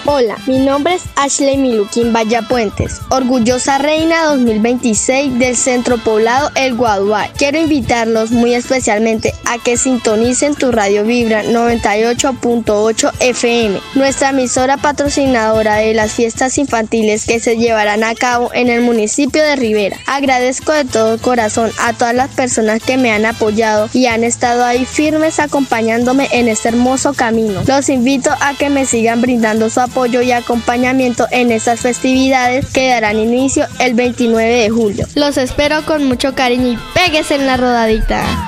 Hola, mi nombre es Ashley Miluquín Vallapuentes, orgullosa reina 2026 del Centro Poblado El Guadual. Quiero invitarlos muy especialmente a que sintonicen tu Radio Vibra 98.8 FM, nuestra emisora patrocinadora de las fiestas infantiles que se llevarán a cabo en el municipio de Rivera. Agradezco de todo corazón a todas las personas que me han apoyado y han estado ahí firmes acompañándome en este hermoso camino. Los invito a que me sigan brindando su apoyo y acompañamiento en estas festividades que darán inicio el 29 de julio. Los espero con mucho cariño y péguese en la rodadita.